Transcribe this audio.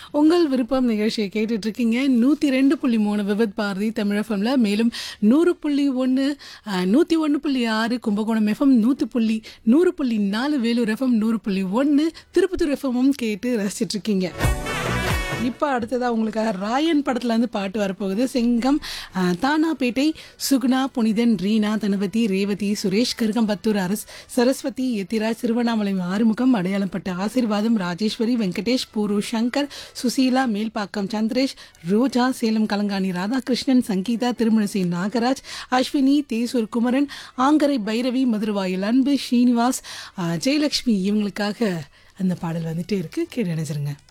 உங்கள் விருப்பம் நிகழ்ச்சியை கேட்டுட்டு இருக்கீங்க 102.3 விவித் பாரதி தமிழ் எஃப்எம்ல. மேலும் 100.1 101.6 கும்பகோணம் எஃப்எம் 100.4 வேலூர் எஃப்எம் 100.1 திருப்பத்தூர் எஃப்எம்மும் கேட்டு ரசிச்சிட்டு இருக்கீங்க. இப்போ அடுத்ததாக உங்களுக்காக ராயன் படத்துல இருந்து பாட்டு வரப்போகுது. சிங்கம், தானாப்பேட்டை, சுகுணா, புனிதன், ரீனா, தனபதி, ரேவதி, சுரேஷ், கருகம்பத்தூர், சரஸ்வதி, எத்திராஜ், திருவண்ணாமலை, ஆறுமுகம், அடையாளப்பட்ட ஆசீர்வாதம், ராஜேஸ்வரி, வெங்கடேஷ், பூரு, சங்கர், சுசீலா, மேல்பாக்கம் சந்திரேஷ், ரோஜா, சேலம் கலங்காணி ராதாகிருஷ்ணன், சங்கீதா, திருமணசி நாகராஜ், அஸ்வினி, தேசூர் குமரன், ஆங்கரை பைரவி, மதுரவாயில் அன்பு, ஸ்ரீனிவாஸ், ஜெயலட்சுமி இவங்களுக்காக அந்த பாடல் வந்துட்டே இருக்கு. கேட்டு நினைச்சிருங்க.